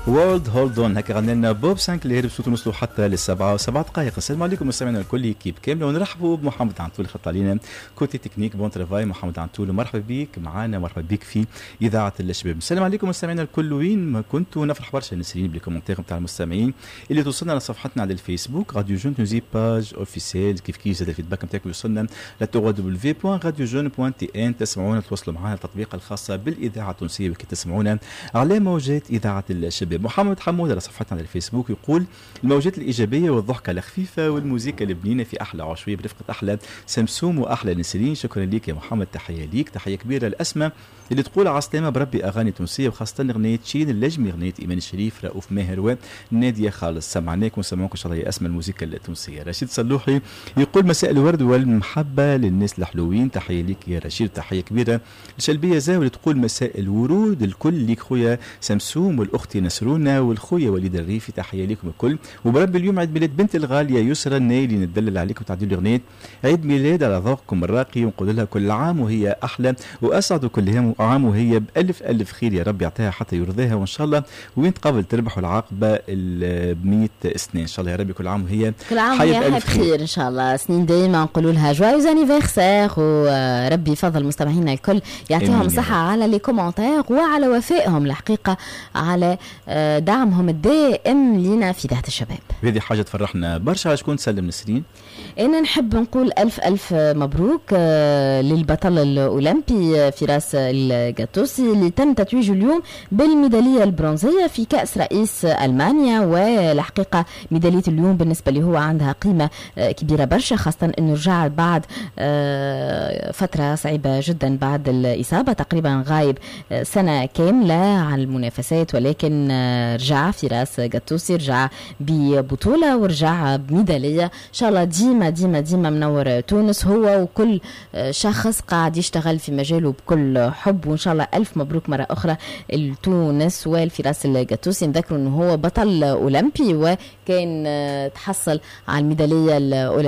وورلد هولد اون. هكا غنى لنا بوب سانكلير بصوت نوصلوا حتى للسبعة و7 دقائق. السلام عليكم مستمعينا الكل، كيب كامله، ونرحبوا بمحمد عنتول خط علينا كوتي تكنيك بون ترافاي. محمد عنتول ومرحبا بك معنا، مرحبا بك في اذاعه الشباب. السلام عليكم مستمعينا الكل وين ما كنتوا. نفرح برشا نسرين بالكومنتير نتاع المستمعين اللي توصلنا على صفحتنا على الفيسبوك راديو جون تونزي باج اوفيسيال. كيف زاد الفيدباك نتاعكم يوصلنا ل www.radiojeune.tn. تسمعونا تواصلوا معنا التطبيق الخاصه بالاذاعه التونسيه وكي تسمعونا على موجات اذاعه الشباب. محمد حمود على صفحتنا على الفيسبوك يقول الموجات الايجابيه والضحكه الخفيفه والموسيقى البنينه في احلى عشوائيه برفقه احلى سمسوم واحلى نسرين. شكرا لك يا محمد، تحيه ليك، تحيه كبيره للاسماء اللي تقول عسلامه بربي اغاني تونسيه وخاصه اغنيه شين اللجمي، اغنيه ايمان الشريف، رؤوف ماهر وناديه خالص. سمعناكم ونسمعوكم ان شاء الله يا اسماء الموسيقى التونسيه. رشيد صلوحي يقول مساء الورد والمحبه للناس الحلوين، تحيه لك يا رشيد، تحيه كبيره لشلبيه زاوي تقول مساء الورود الكل ليك خويا سمسوم والاخت نسرونا والخويا وليد الريفي، تحيه لكم الكل. وبربي اليوم عيد ميلاد بنت الغاليه يسرى النايلي، ندلل عليكم تعديل لي اغنيه عيد ميلاد على ذوقكم الراقي، ونقول لها كل عام وهي احلى واسعد، وكل عام وهي بألف ألف خير يا رب يعطيها حتى يرضيها، وان شاء الله وين تقابل تربحوا العاقبه ب100 سنين ان شاء الله يا رب. كل عام وهي حية بألف خير ان شاء الله، سنين دايما نقولوا لها جوايز انيفرسير، وربي يفضل مستمعينا الكل يعطيهم صحه على لي كومونتير وعلى وفائهم الحقيقه، على دعمهم الدائم لنا في ذات الشباب. هذه حاجه تفرحنا برشا. شكون تسلم نسرين؟ انا نحب نقول الف الف مبروك للبطل الاولمبي فراس الجاتوسي اللي تم تتويجه اليوم بالميداليه البرونزيه في كاس رئيس المانيا. والحقيقه ميداليه اليوم بالنسبه له هو عندها قيمه كبيره برشا، خاصه انه رجع بعد فتره صعبه جدا بعد الاصابه، تقريبا غايب سنه كامله عن المنافسات، ولكن رجع فراس جاتوسي، رجع ببطوله ورجع بميداليه. ان شاء الله ديما ديما ديما منور تونس هو وكل شخص قاعد يشتغل في مجاله بكل حب، وان شاء الله الف مبروك مره اخرى لتونس والفراس الجاتوسي. نذكروا انه هو بطل اولمبي وكان تحصل على الميداليه الاولمبيه